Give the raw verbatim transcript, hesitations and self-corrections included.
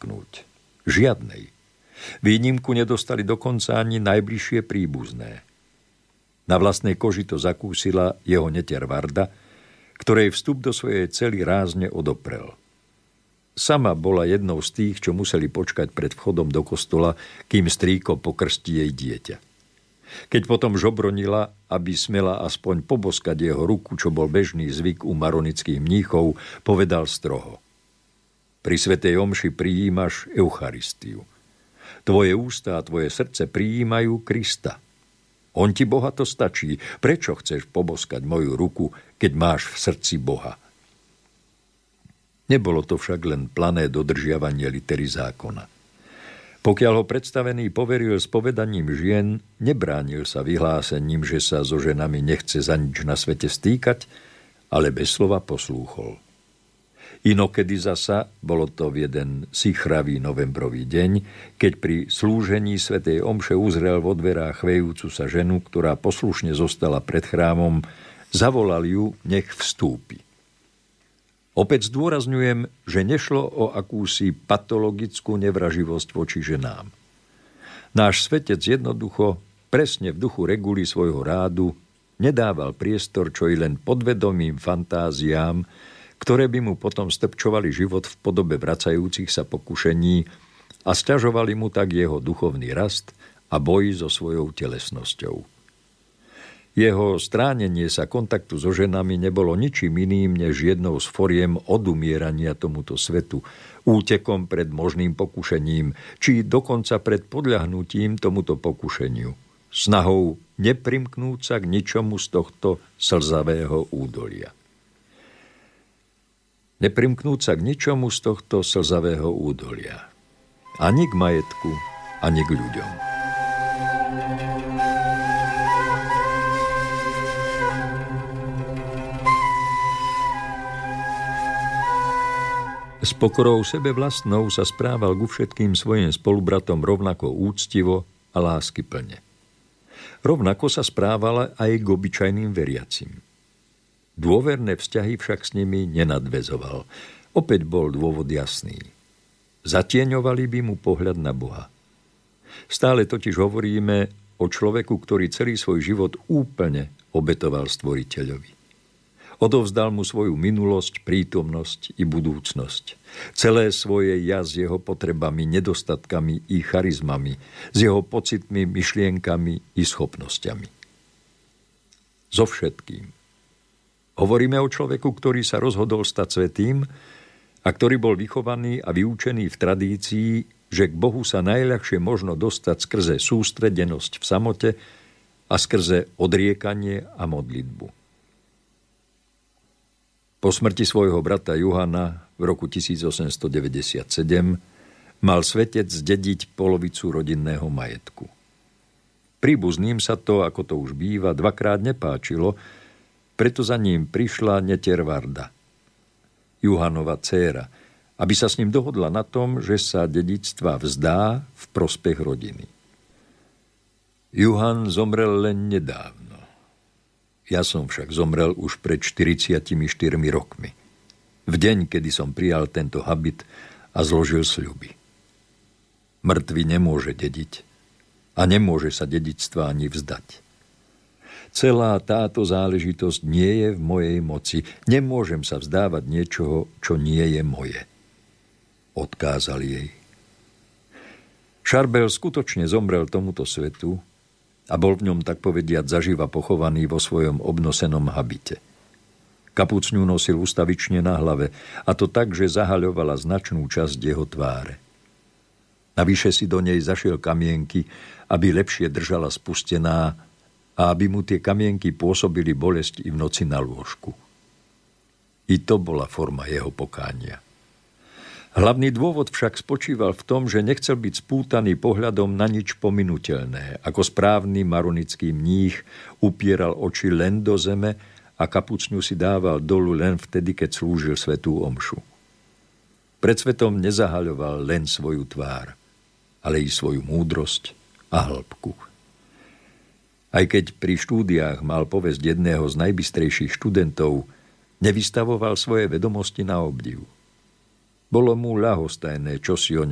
dotknúť. Žiadnej. Výnimku nedostali dokonca ani najbližšie príbuzné. Na vlastnej koži to zakúsila jeho neter Varda, ktorej vstup do svojej cely rázne odoprel. Sama bola jednou z tých, čo museli počkať pred vchodom do kostola, kým strýko pokrstí jej dieťa. Keď potom žobronila, aby smela aspoň poboskať jeho ruku, čo bol bežný zvyk u maronických mníchov, povedal stroho: Pri svätej omši prijímaš Eucharistiu. Tvoje ústa a tvoje srdce prijímajú Krista. On ti bohato stačí. Prečo chceš poboskať moju ruku, keď máš v srdci Boha? Nebolo to však len plané dodržiavanie litery zákona. Pokiaľ ho predstavený poveril spovedaním žien, nebránil sa vyhlásením, že sa so ženami nechce za nič na svete stýkať, ale bez slova poslúchol. Inokedy zasa, bolo to v jeden sichravý novembrový deň, keď pri slúžení svätej omše uzrel vo dverách chvejúcu sa ženu, ktorá poslušne zostala pred chrámom, zavolal ju, nech vstúpi. Opäť zdôrazňujem, že nešlo o akúsi patologickú nevraživosť voči ženám. Náš svetec jednoducho, presne v duchu reguly svojho rádu, nedával priestor čo i len podvedomým fantáziám, ktoré by mu potom strpčovali život v podobe vracajúcich sa pokušení a sťažovali mu tak jeho duchovný rast a boj so svojou telesnosťou. Jeho stránenie sa kontaktu so ženami nebolo ničím iným než jednou z foriem odumierania tomuto svetu, útekom pred možným pokušením, či dokonca pred podľahnutím tomuto pokušeniu, snahou neprimknúť sa k ničomu z tohto slzavého údolia. Neprimknúť sa k ničomu z tohto slzavého údolia. Ani k majetku, ani k ľuďom. S pokorou sebe vlastnou sa správal ku všetkým svojim spolubratom rovnako úctivo a láskyplne. Rovnako sa správal aj k obyčajným veriacim. Dôverné vzťahy však s nimi nenadväzoval. Opäť bol dôvod jasný. Zatieňovali by mu pohľad na Boha. Stále totiž hovoríme o človeku, ktorý celý svoj život úplne obetoval Stvoriteľovi. Odovzdal mu svoju minulosť, prítomnosť i budúcnosť. Celé svoje ja s jeho potrebami, nedostatkami i charizmami, s jeho pocitmi, myšlienkami i schopnosťami. So všetkým. Hovoríme o človeku, ktorý sa rozhodol stať svätým a ktorý bol vychovaný a vyučený v tradícii, že k Bohu sa najľahšie možno dostať skrze sústredenosť v samote a skrze odriekanie a modlitbu. Po smrti svojho brata Johana v roku tisícosemstodeväťdesiatsedem mal svetec zdediť polovicu rodinného majetku. Príbuzným sa to, ako to už býva, dvakrát nepáčilo, preto za ním prišla neter Varda, Johanova dcéra, aby sa s ním dohodla na tom, že sa dedičstva vzdá v prospech rodiny. Johan zomrel len nedávno. Ja som však zomrel už pred štyridsiatimi štyrmi rokmi. V deň, kedy som prijal tento habit a zložil sľuby. Mŕtvy nemôže dediť a nemôže sa dedičstva ani vzdať. Celá táto záležitosť nie je v mojej moci. Nemôžem sa vzdávať niečoho, čo nie je moje. Odkázal jej. Charbel skutočne zomrel tomuto svetu a bol v ňom, tak povediať, zaživa pochovaný vo svojom obnosenom habite. Kapucňu nosil ustavične na hlave, a to tak, že zahaľovala značnú časť jeho tváre. Navyše si do nej zašiel kamienky, aby lepšie držala spustená a aby mu tie kamienky pôsobili bolesť i v noci na lôžku. I to bola forma jeho pokánia. Hlavný dôvod však spočíval v tom, že nechcel byť spútaný pohľadom na nič pominuteľné, ako správny maronický mních upieral oči len do zeme a kapucňu si dával dolu len vtedy, keď slúžil svätú omšu. Pred svetom nezahaľoval len svoju tvár, ale i svoju múdrosť a hĺbku. Aj keď pri štúdiách mal povesť jedného z najbystrejších študentov, nevystavoval svoje vedomosti na obdiv. Bolo mu ľahostajné, čo si o